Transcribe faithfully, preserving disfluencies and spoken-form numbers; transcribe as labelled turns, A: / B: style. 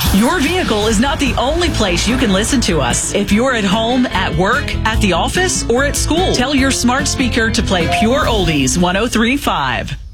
A: Your vehicle is not the only place you can listen to us. If you're at home, at work, at the office, or at school, tell your smart speaker to play Pure Oldies one oh three point five.